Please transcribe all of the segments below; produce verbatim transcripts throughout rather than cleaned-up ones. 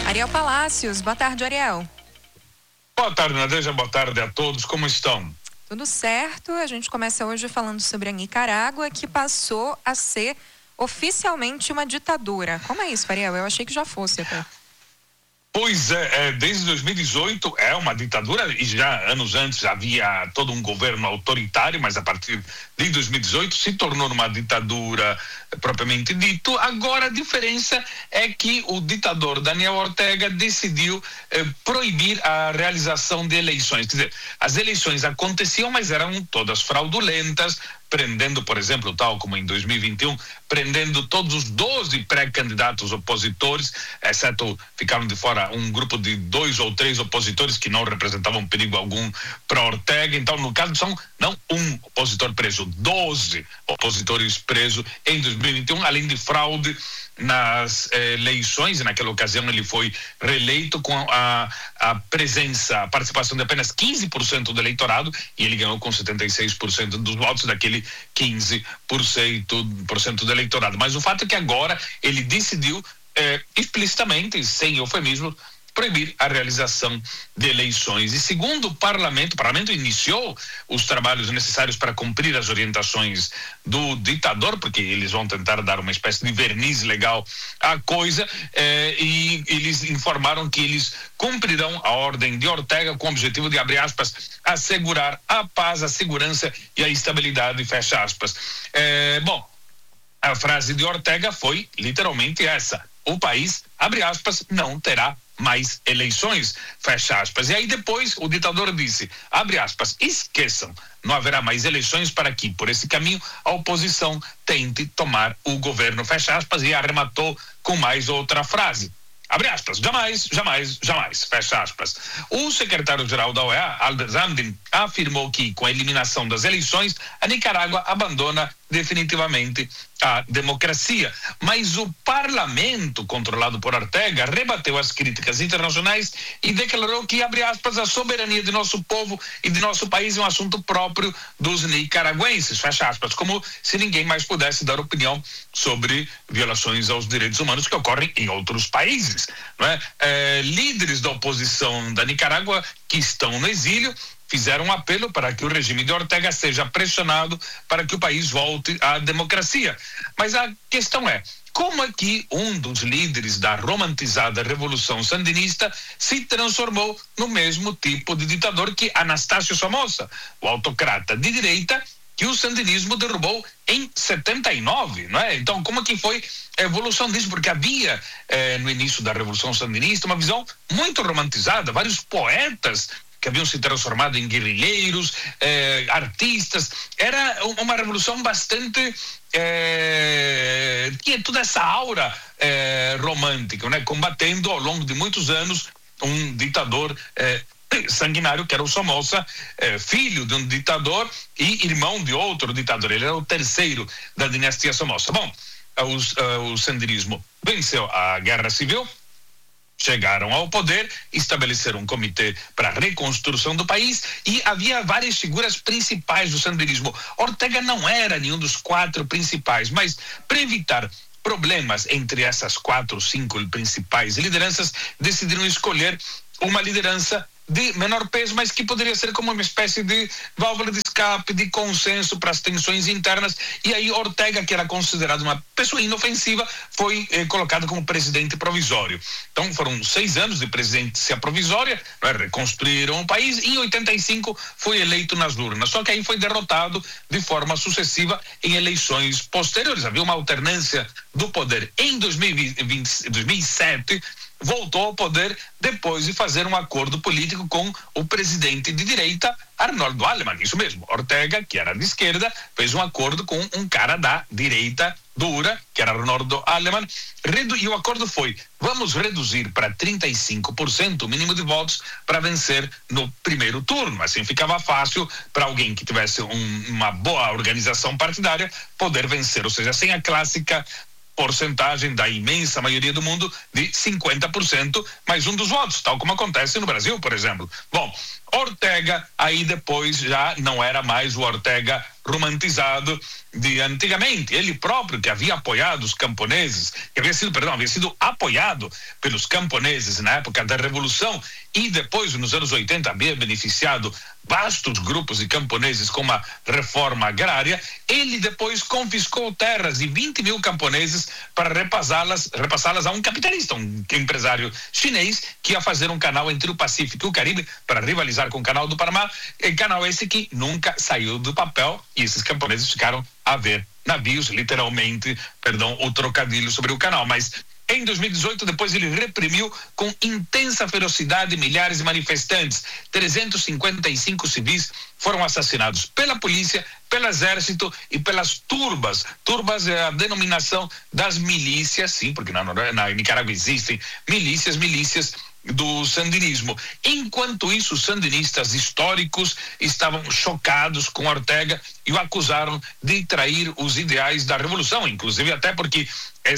Ariel Palácios, boa tarde, Ariel. Boa tarde, Nadeja, boa tarde a todos, como estão? Tudo certo, a gente começa hoje falando sobre a Nicarágua, que passou a ser oficialmente uma ditadura. Como é isso, Ariel? Eu achei que já fosse até. Pois é, é, desde dois mil e dezoito é uma ditadura, e já anos antes havia todo um governo autoritário, mas a partir de dois mil e dezoito se tornou uma ditadura propriamente dito. Agora a diferença é que o ditador Daniel Ortega decidiu eh, proibir a realização de eleições. Quer dizer, as eleições aconteciam, mas eram todas fraudulentas, prendendo, por exemplo, tal como em dois mil e vinte e um, prendendo todos os doze pré-candidatos opositores, exceto ficaram de fora um grupo de dois ou três opositores que não representavam perigo algum para Ortega. Então, no caso, são não um opositor preso, doze opositores presos em dois mil e vinte e um, além de fraude nas eh, eleições. Naquela ocasião ele foi reeleito com a, a presença, a participação de apenas quinze por cento do eleitorado, e ele ganhou com setenta e seis por cento dos votos daquele quinze por cento do eleitorado. Mas o fato é que agora ele decidiu eh, explicitamente, sem eufemismo, proibir a realização de eleições. E segundo o parlamento, o parlamento iniciou os trabalhos necessários para cumprir as orientações do ditador, porque eles vão tentar dar uma espécie de verniz legal à coisa, eh, e eles informaram que eles cumprirão a ordem de Ortega com o objetivo de, abre aspas, assegurar a paz, a segurança e a estabilidade, fecha aspas. Eh, bom, a frase de Ortega foi literalmente essa: o país, abre aspas, não terá mais eleições, fecha aspas. E aí depois o ditador disse, abre aspas, esqueçam, não haverá mais eleições para que, por esse caminho, a oposição tente tomar o governo, fecha aspas, e arrematou com mais outra frase. Abre aspas, jamais, jamais, jamais, fecha aspas. O secretário-geral da O E A, Albert Zandin, afirmou que, com a eliminação das eleições, a Nicarágua abandona definitivamente a democracia. Mas o parlamento, controlado por Ortega, rebateu as críticas internacionais e declarou que, abre aspas, a soberania de nosso povo e de nosso país é um assunto próprio dos nicaragüenses, fecha aspas, como se ninguém mais pudesse dar opinião sobre violações aos direitos humanos que ocorrem em outros países, não é? É, líderes da oposição da Nicarágua que estão no exílio fizeram um apelo para que o regime de Ortega seja pressionado para que o país volte à democracia. Mas a questão é, como é que um dos líderes da romantizada revolução sandinista se transformou no mesmo tipo de ditador que Anastácio Somoza, o autocrata de direita que o sandinismo derrubou em setenta e nove, não é? Então, como é que foi a evolução disso? Porque havia, eh, no início da revolução sandinista, uma visão muito romantizada, vários poetas que haviam se transformado em guerrilheiros, eh, artistas. Era uma revolução bastante eh, tinha toda essa aura eh, romântica, né? Combatendo ao longo de muitos anos um ditador eh, sanguinário que era o Somoza, eh, filho de um ditador e irmão de outro ditador. Ele era o terceiro da dinastia Somoza. Bom, os, uh, o sandinismo venceu a guerra civil, chegaram ao poder, estabeleceram um comitê para a reconstrução do país e havia várias figuras principais do sandinismo. Ortega não era nenhum dos quatro principais, mas para evitar problemas entre essas quatro, cinco principais lideranças, decidiram escolher uma liderança de menor peso, mas que poderia ser como uma espécie de válvula de escape, de consenso para as tensões internas. E aí Ortega, que era considerado uma pessoa inofensiva, foi eh, colocado como presidente provisório. Então foram seis anos de presidência provisória, né? Reconstruíram o país e em oitenta e cinco foi eleito nas urnas. Só que aí foi derrotado de forma sucessiva em eleições posteriores. Havia uma alternância do poder. Em dois mil e vinte, dois mil e sete voltou ao poder depois de fazer um acordo político com o presidente de direita, Arnoldo Alemán. Isso mesmo, Ortega, que era de esquerda, fez um acordo com um cara da direita dura, que era Arnoldo Alemán, e o acordo foi, vamos reduzir para trinta e cinco por cento o mínimo de votos para vencer no primeiro turno. Assim ficava fácil para alguém que tivesse um, uma boa organização partidária poder vencer, ou seja, sem a clássica porcentagem da imensa maioria do mundo de cinquenta por cento mais um dos votos, tal como acontece no Brasil, por exemplo. Bom, Ortega aí depois já não era mais o Ortega romantizado de antigamente. Ele próprio, que havia apoiado os camponeses, que havia sido, perdão, havia sido apoiado pelos camponeses na época da Revolução e depois, nos anos oitenta, havia beneficiado vastos grupos de camponeses com uma reforma agrária. Ele depois confiscou terras de vinte mil camponeses para repassá-las, repassá-las a um capitalista, um empresário chinês que ia fazer um canal entre o Pacífico e o Caribe para rivalizar com o canal do Panamá, e canal esse que nunca saiu do papel, e esses camponeses ficaram a ver navios, literalmente, perdão, o trocadilho sobre o canal. Mas em dois mil e dezoito, depois ele reprimiu com intensa ferocidade milhares de manifestantes. trezentos e cinquenta e cinco civis foram assassinados pela polícia, pelo exército e pelas turbas. Turbas é a denominação das milícias, sim, porque na, na Nicarágua existem milícias, milícias do sandinismo. Enquanto isso, os sandinistas históricos estavam chocados com Ortega e o acusaram de trair os ideais da revolução, inclusive até porque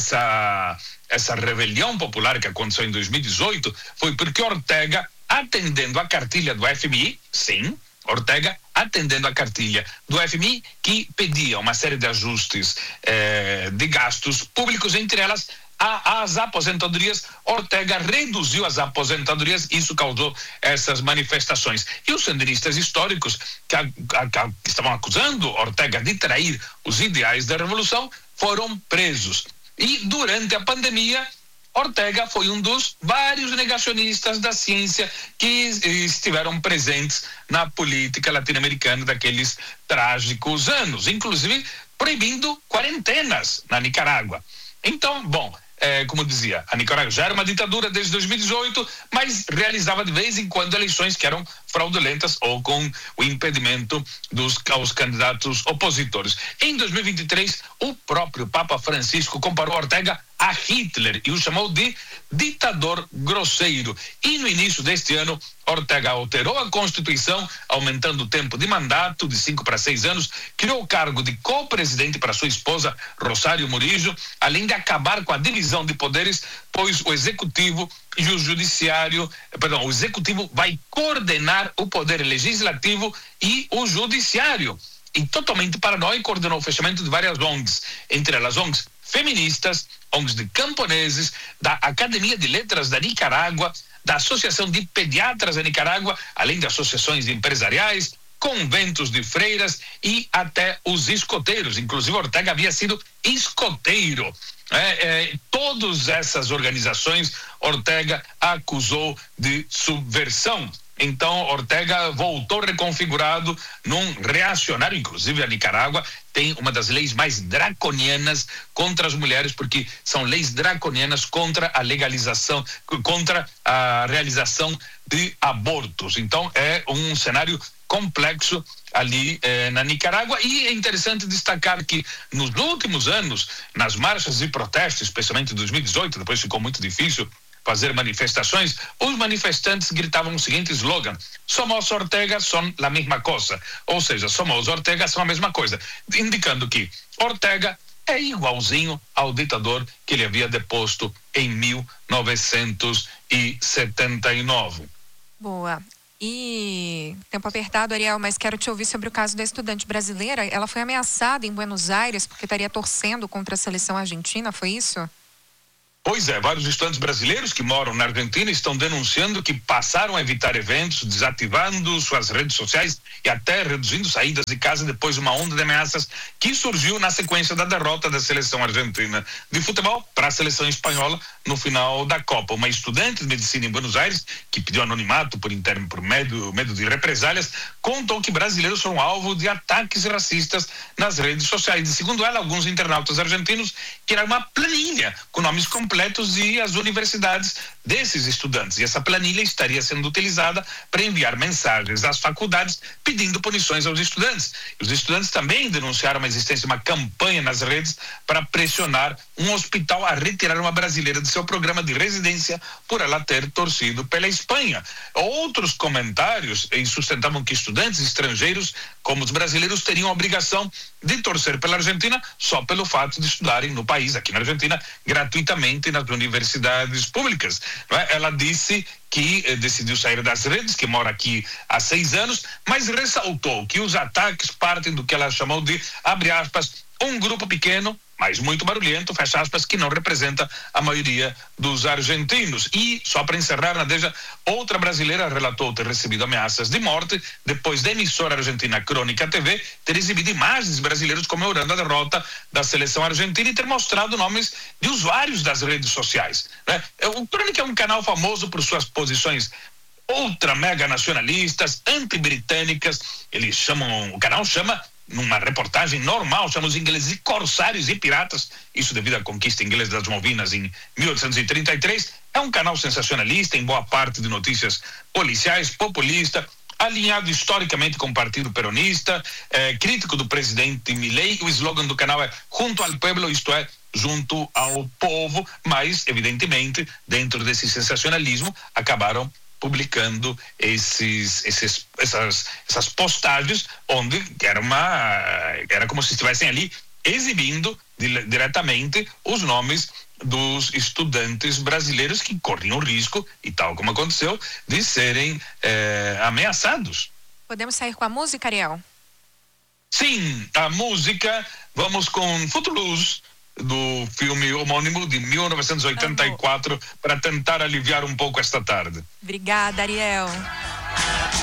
essa essa rebelião popular que aconteceu em dois mil e dezoito foi porque Ortega, atendendo a cartilha do F M I, sim, Ortega atendendo a cartilha do F M I, que pedia uma série de ajustes eh, de gastos públicos, entre elas a, as aposentadorias. Ortega reduziu as aposentadorias, isso causou essas manifestações. E os sandinistas históricos que, a, a, que estavam acusando Ortega de trair os ideais da revolução foram presos. E durante a pandemia, Ortega foi um dos vários negacionistas da ciência que estiveram presentes na política latino-americana daqueles trágicos anos, inclusive proibindo quarentenas na Nicarágua. Então, bom, é, como dizia, a Nicarágua já era uma ditadura desde dois mil e dezoito, mas realizava de vez em quando eleições que eram fraudulentas ou com o impedimento dos aos candidatos opositores. Em dois mil e vinte e três, o próprio Papa Francisco comparou Ortega a Hitler e o chamou de ditador grosseiro. E no início deste ano, Ortega alterou a Constituição, aumentando o tempo de mandato de cinco para seis anos, criou o cargo de co-presidente para sua esposa Rosário Murillo, além de acabar com a divisão de poderes, pois o executivo e o judiciário, perdão, o executivo vai coordenar o poder legislativo e o judiciário. E totalmente paranoico, ordenou o fechamento de várias O N Gs, entre elas O N Gs feministas, O N Gs de camponeses, da Academia de Letras da Nicarágua, da Associação de Pediatras da Nicarágua, além de associações empresariais, conventos de freiras e até os escoteiros. Inclusive, Ortega havia sido escoteiro. É, é, todas essas organizações Ortega acusou de subversão. Então, Ortega voltou reconfigurado num reacionário. Inclusive, a Nicarágua tem uma das leis mais draconianas contra as mulheres, porque são leis draconianas contra a legalização, contra a realização de abortos. Então, é um cenário complexo ali eh, na Nicarágua. E é interessante destacar que nos últimos anos, nas marchas e protestos, especialmente em dois mil e dezoito, depois ficou muito difícil fazer manifestações, os manifestantes gritavam o seguinte slogan: somos Ortega, son la misma cosa. Ou seja, somos Ortega, são a mesma coisa, indicando que Ortega é igualzinho ao ditador que ele havia deposto em mil novecentos e setenta e nove. Boa. E tempo apertado, Ariel, mas quero te ouvir sobre o caso da estudante brasileira. Ela foi ameaçada em Buenos Aires porque estaria torcendo contra a seleção argentina, foi isso? Pois é, vários estudantes brasileiros que moram na Argentina estão denunciando que passaram a evitar eventos, desativando suas redes sociais e até reduzindo saídas de casa depois de uma onda de ameaças que surgiu na sequência da derrota da seleção argentina de futebol para a seleção espanhola no final da Copa. Uma estudante de medicina em Buenos Aires, que pediu anonimato por, interno, por medo, medo de represálias, contou que brasileiros foram alvo de ataques racistas nas redes sociais. E, segundo ela, alguns internautas argentinos criaram uma planilha com nomes completos e as universidades desses estudantes. E essa planilha estaria sendo utilizada para enviar mensagens às faculdades pedindo punições aos estudantes. E os estudantes também denunciaram a existência de uma campanha nas redes para pressionar um hospital a retirar uma brasileira de seu programa de residência por ela ter torcido pela Espanha. Outros comentários sustentavam que estudantes estrangeiros, como os brasileiros, teriam a obrigação de torcer pela Argentina só pelo fato de estudarem no país, aqui na Argentina, gratuitamente nas universidades públicas. Ela disse que eh, decidiu sair das redes, que mora aqui há seis anos, mas ressaltou que os ataques partem do que ela chamou de, abre aspas, um grupo pequeno, mas muito barulhento, fecha aspas, que não representa a maioria dos argentinos. E, só para encerrar, Nadeja, outra brasileira relatou ter recebido ameaças de morte depois da emissora argentina Crônica T V ter exibido imagens de brasileiros comemorando a derrota da seleção argentina e ter mostrado nomes de usuários das redes sociais, né? O Crônica é um canal famoso por suas posições ultra mega nacionalistas, anti-britânicas. Eles chamam, o canal chama, numa reportagem normal, chama os ingleses de corsários e piratas, isso devido à conquista inglesa das Malvinas em mil oitocentos e trinta e três. É um canal sensacionalista em boa parte de notícias policiais, populista, alinhado historicamente com o Partido Peronista, é, crítico do presidente Milei. O slogan do canal é Junto al Pueblo, isto é, junto ao povo, mas, evidentemente, dentro desse sensacionalismo, acabaram publicando esses, esses, essas, essas postagens onde era uma era como se estivessem ali exibindo diretamente os nomes dos estudantes brasileiros que corriam o risco, e tal como aconteceu, de serem eh, ameaçados. Podemos sair com a música, Ariel? Sim, a música, vamos com Footloose, do filme homônimo de mil novecentos e oitenta e quatro, para tentar aliviar um pouco esta tarde. Obrigada, Ariel.